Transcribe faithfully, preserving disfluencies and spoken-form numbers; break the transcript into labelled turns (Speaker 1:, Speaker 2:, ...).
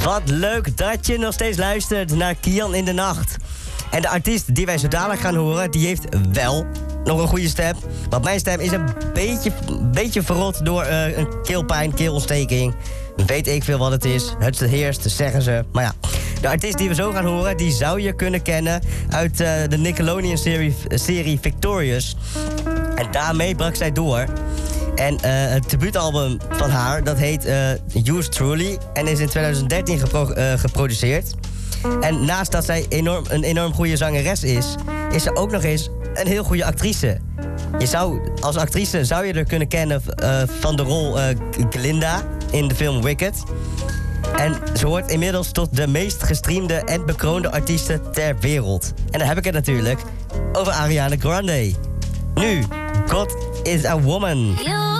Speaker 1: Wat leuk dat je nog steeds luistert naar Kian in de Nacht. En de artiest die wij zo dadelijk gaan horen, die heeft wel nog een goede stem. Want mijn stem is een beetje, beetje verrot door uh, een keelpijn, keelontsteking. Weet ik veel wat het is. Het heerst, zeggen ze. Maar ja, de artiest die we zo gaan horen, die zou je kunnen kennen uit uh, de Nickelodeon-serie serie Victorious. En daarmee brak zij door. En uh, het debuutalbum van haar, dat heet uh, Yours Truly en is in twintig dertien gepro- uh, geproduceerd. En naast dat zij enorm, een enorm goede zangeres is, is ze ook nog eens een heel goede actrice. Je zou, als actrice zou je er kunnen kennen uh, van de rol uh, Glinda in de film Wicked. En ze hoort inmiddels tot de meest gestreamde en bekroonde artiesten ter wereld. En dan heb ik het natuurlijk over Ariana Grande. Nu, God is a Woman.